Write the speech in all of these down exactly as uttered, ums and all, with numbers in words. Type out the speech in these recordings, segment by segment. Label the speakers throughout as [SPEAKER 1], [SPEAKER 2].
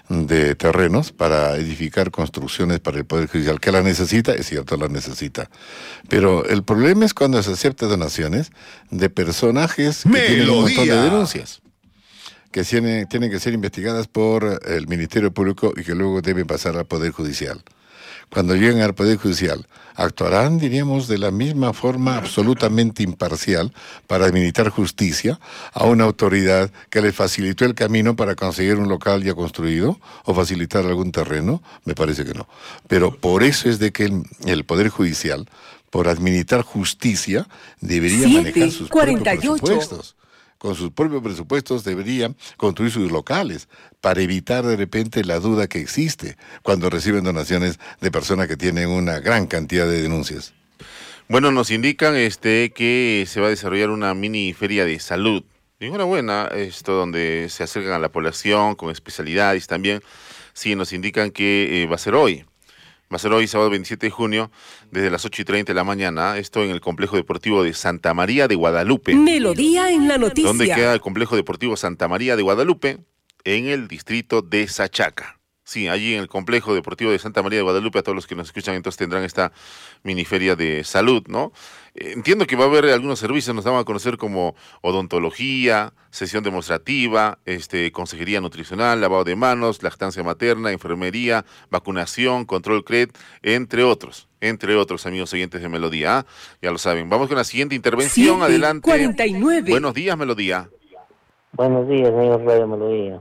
[SPEAKER 1] de terrenos para edificar construcciones para el Poder Judicial. ¿Que la necesita? Es cierto, la necesita. Pero el problema es cuando se acepta donaciones de personajes que
[SPEAKER 2] Melodía.
[SPEAKER 1] tienen un montón de denuncias, que tienen, tienen que ser investigadas por el Ministerio Público y que luego deben pasar al Poder Judicial. Cuando lleguen al Poder Judicial, actuarán, diríamos, de la misma forma absolutamente imparcial para administrar justicia a una autoridad que les facilitó el camino para conseguir un local ya construido o facilitar algún terreno. Me parece que no. Pero por eso es de que el, el Poder Judicial, por administrar justicia, debería manejar sus propios presupuestos. Con sus propios presupuestos deberían construir sus locales para evitar de repente la duda que existe cuando reciben donaciones de personas que tienen una gran cantidad de denuncias.
[SPEAKER 3] Bueno, nos indican este que se va a desarrollar una mini feria de salud. Enhorabuena, esto donde se acercan a la población con especialidades también. Sí, nos indican que eh, va a ser hoy. Va a ser hoy, sábado veintisiete de junio, desde las ocho y treinta de la mañana, esto en el Complejo Deportivo de Santa María de Guadalupe.
[SPEAKER 4] Melodía en la noticia.
[SPEAKER 3] ¿Dónde queda el Complejo Deportivo Santa María de Guadalupe? En el distrito de Sachaca. Sí, allí en el Complejo Deportivo de Santa María de Guadalupe, a todos los que nos escuchan, entonces tendrán esta mini feria de salud, ¿no? Eh, entiendo que va a haber algunos servicios, nos dan a conocer como odontología, sesión demostrativa, este, consejería nutricional, lavado de manos, lactancia materna, enfermería, vacunación, control C R E D, entre otros, entre otros, amigos oyentes de Melodía, ¿ah? Ya lo saben. Vamos con la siguiente intervención, adelante.
[SPEAKER 4] cuarenta y nueve.
[SPEAKER 3] Buenos días, Melodía.
[SPEAKER 5] Buenos días, señor Radio Melodía.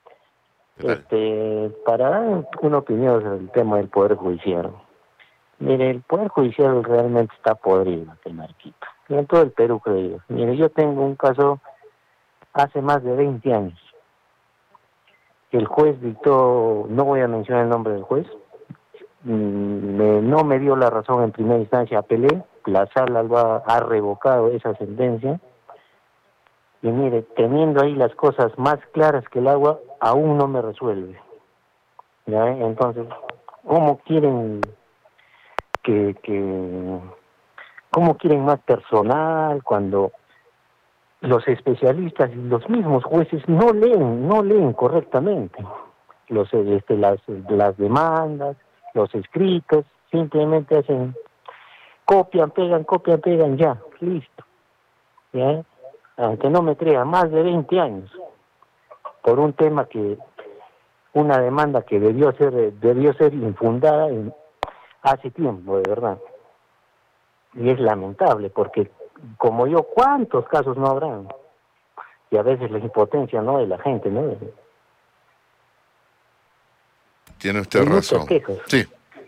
[SPEAKER 5] Este, para dar una opinión sobre el tema del Poder Judicial. Mire, el Poder Judicial realmente está podrido, este marquito. Y en todo el Perú, creo yo. Mire, yo tengo un caso hace más de veinte años. El juez dictó, no voy a mencionar el nombre del juez, me, no me dio la razón en primera instancia, apelé, la sala lo ha, ha revocado esa sentencia. Y mire, teniendo ahí las cosas más claras que el agua, aún no me resuelve. ¿Ya? Entonces, ¿cómo quieren que, que, cómo quieren más personal cuando los especialistas y los mismos jueces no leen, no leen correctamente los, este, las, las demandas, los escritos, simplemente hacen, copian, pegan, copian, pegan, ya, listo. ¿Ya? Aunque no me crea, más de veinte años, por un tema que, una demanda que debió ser, debió ser infundada en, hace tiempo, de verdad. Y es lamentable, porque como yo, ¿cuántos casos no habrán? Y a veces la impotencia, ¿no?, de la gente, ¿no?
[SPEAKER 1] Tiene usted razón. Sí.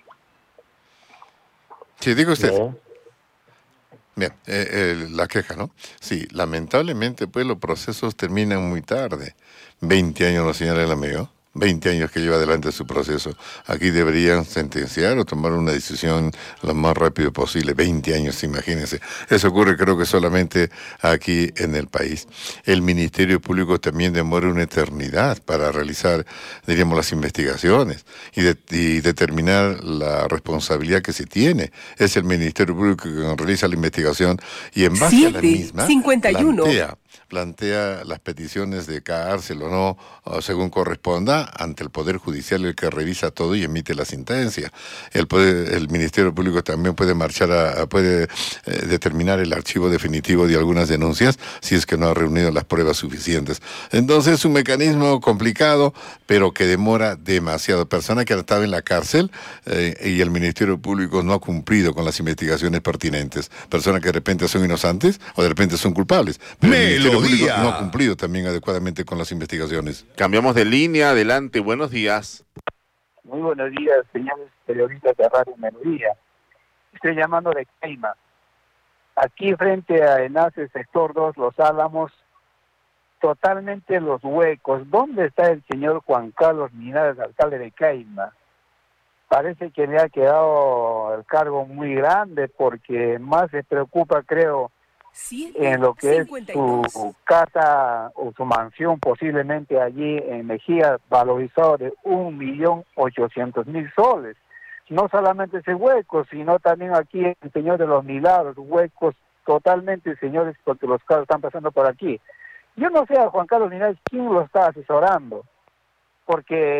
[SPEAKER 1] Sí, diga usted. ¿Eh? Bien, eh, eh, la queja, ¿no? Sí, lamentablemente, pues los procesos terminan muy tarde. veinte años lo señala el amigo. veinte años que lleva adelante su proceso. Aquí deberían sentenciar o tomar una decisión lo más rápido posible. veinte años, imagínense. Eso ocurre creo que solamente aquí en el país. El Ministerio Público también demora una eternidad para realizar, diríamos, las investigaciones y, de, y determinar la responsabilidad que se tiene. Es el Ministerio Público que realiza la investigación y en base a la misma
[SPEAKER 4] cincuenta y uno.
[SPEAKER 1] plantea plantea las peticiones de cárcel o no, o según corresponda, ante el Poder Judicial, el que revisa todo y emite la sentencia. El poder, el Ministerio Público también puede marchar a, a puede eh, determinar el archivo definitivo de algunas denuncias si es que no ha reunido las pruebas suficientes. Entonces es un mecanismo complicado, pero que demora demasiado. Persona que ha estado en la cárcel eh, y el Ministerio Público no ha cumplido con las investigaciones pertinentes. Personas que de repente son inocentes o de repente son culpables. Pero el Ministerio Público no ha cumplido también adecuadamente con las investigaciones.
[SPEAKER 3] Cambiamos de línea, adelante, buenos días.
[SPEAKER 6] Muy buenos días, señores periodistas de Radio Melodía. Estoy llamando de Caima. Aquí frente a Enlace Sector dos, Los Álamos, totalmente los huecos. ¿Dónde está el señor Juan Carlos Linares, alcalde de Caima? Parece que le ha quedado el cargo muy grande porque más se preocupa, creo, en lo que es su casa o su mansión posiblemente allí en Mejía, valorizado de un millón ochocientos mil soles. No solamente ese hueco, sino también aquí en el Señor de los Milagros, huecos totalmente, señores, porque los carros están pasando por aquí. Yo no sé a Juan Carlos Linares quién lo está asesorando, porque